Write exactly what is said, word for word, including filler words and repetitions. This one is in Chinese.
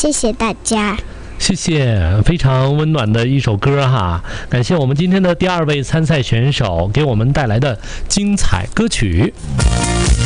谢谢大家。 谢谢，非常温暖的一首歌哈！感谢我们今天的第二位参赛选手给我们带来的精彩歌曲。